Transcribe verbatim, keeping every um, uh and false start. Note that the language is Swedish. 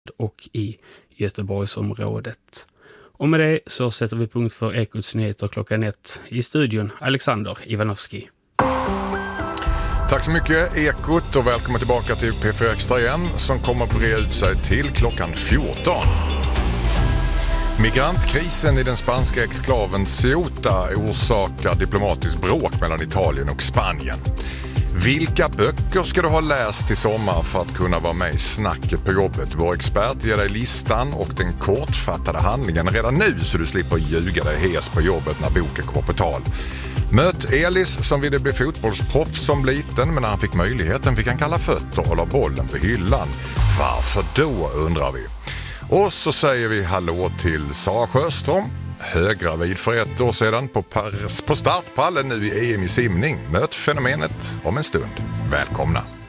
och i Göteborgsområdet. Och med det så sätter vi punkt för Ekots nyheter klockan ett. I studion Alexander Ivanovski. Tack så mycket Ekot och välkommen tillbaka till P fyra Extra igen som kommer att bre ut sig till klockan fjorton. Migrantkrisen i den spanska exklaven Ceuta orsakar diplomatiskt bråk mellan Italien och Spanien. Vilka böcker ska du ha läst i sommar för att kunna vara med i snacket på jobbet? Vår expert ger dig listan och den kortfattade handlingen redan nu så du slipper ljuga dig hes på jobbet när boken kommer på tal. Möt Elis som ville bli fotbollsproffs som liten, men när han fick möjligheten fick han kalla fötter och la bollen på hyllan. Varför då, undrar vi. Och så säger vi hallå till Sara Sjöström, höggravid för ett år sedan på, par- på startpallen nu i E M i simning. Möt fenomenet om en stund. Välkomna!